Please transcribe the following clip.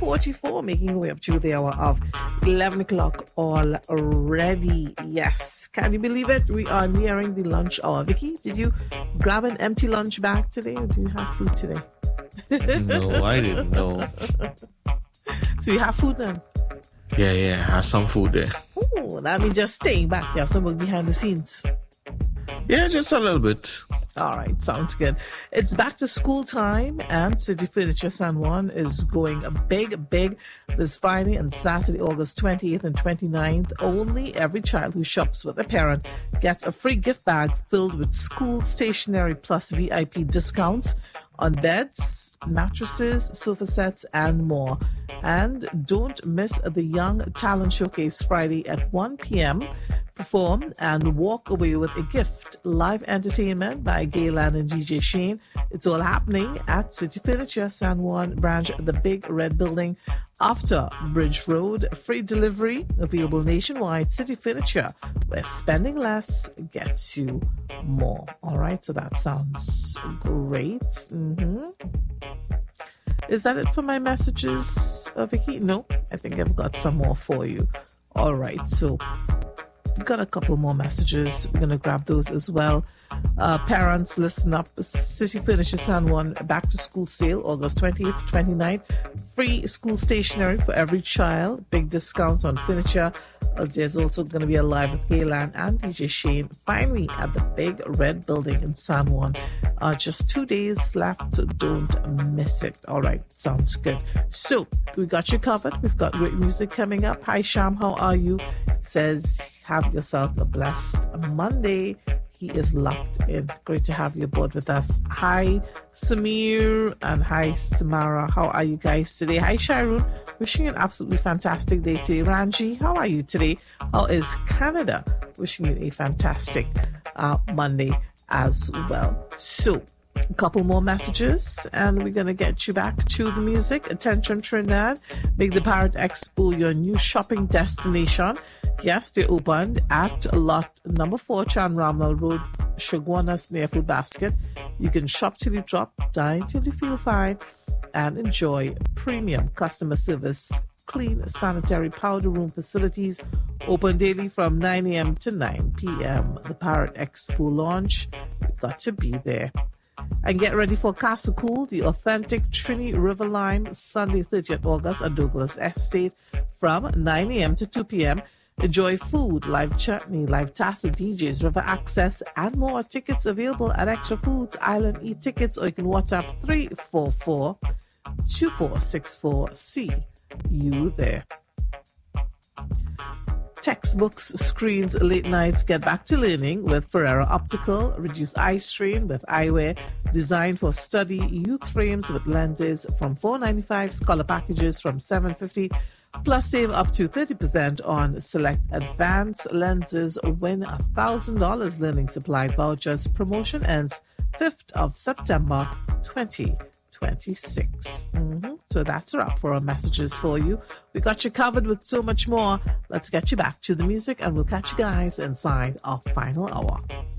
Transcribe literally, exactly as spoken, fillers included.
forty-four, making our way up to the hour of eleven o'clock already. Yes, can you believe it? We are nearing the lunch hour. Vicky, did you grab an empty lunch bag today, or do you have food today? No, I didn't know. So you have food then? Yeah, yeah, I have some food there. Oh, that means just staying back. You have some work behind the scenes. Yeah, just a little bit. All right, sounds good. It's back to school time, and City Furniture San Juan is going big, big this Friday and Saturday, August twenty-eighth and twenty-ninth. Only every child who shops with a parent gets a free gift bag filled with school stationery plus V I P discounts on beds, mattresses, sofa sets, and more. And don't miss the Young Talent Showcase Friday at one p.m. Perform and walk away with a gift. Live entertainment by Gaylan and D J Shane. It's all happening at City Furniture San Juan branch, the Big Red Building after Bridge Road. Free delivery available nationwide. City Furniture, where spending less gets you more. All right, so that sounds great. Mm-hmm. Is that it for my messages, uh, Vicky? No, I think I've got some more for you. All right, so got a couple more messages. We're going to grab those as well. Uh, parents, listen up. City Furniture San Juan back to school sale, August twenty-eighth to twenty-ninth. Free school stationery for every child. Big discounts on furniture. Uh, there's also going to be a live with Gaylan and D J Shane. Find me at the Big Red Building in San Juan. Uh, just two days left. Don't miss it. All right. Sounds good. So we got you covered. We've got great music coming up. Hi, Sham. How are you? Says, have yourself a blessed Monday. He is locked in. Great to have you aboard with us. Hi, Samir, and hi, Samara. How are you guys today? Hi, Sharon. Wishing you an absolutely fantastic day today. Ranji, how are you today? How is Canada? Wishing you a fantastic uh, Monday as well. So, a couple more messages, and we're going to get you back to the music. Attention, Trinidad. Make the Parrot Expo your new shopping destination. Yes, they opened at lot number four, Chan Ramnal Road, Shagwanas, near Food Basket. You can shop till you drop, dine till you feel fine, and enjoy premium customer service, clean sanitary powder room facilities. Open daily from nine a.m. to nine p.m. The Parrot Expo launch. You've got to be there. And get ready for Castle Cool, the authentic Trini River Lime, Sunday, thirtieth August at Douglas Estate from nine a.m. to two p.m. Enjoy food, live chutney, live tassel, D Js, river access, and more. Tickets available at Extra Foods, Island E-Tickets, or you can WhatsApp three four four, two four six four. See you there. Textbooks, screens, late nights. Get back to learning with Ferrera Optical. Reduce eye strain with eyewear designed for study. Youth frames with lenses from four ninety-five. Scholar packages from seven fifty. Plus, save up to thirty percent on select advanced lenses. Win one thousand dollars learning supply vouchers. Promotion ends fifth of September twenty twenty-six. Mm-hmm. So that's a wrap for our messages for you. We got you covered with so much more. Let's get you back to the music, and we'll catch you guys inside our final hour.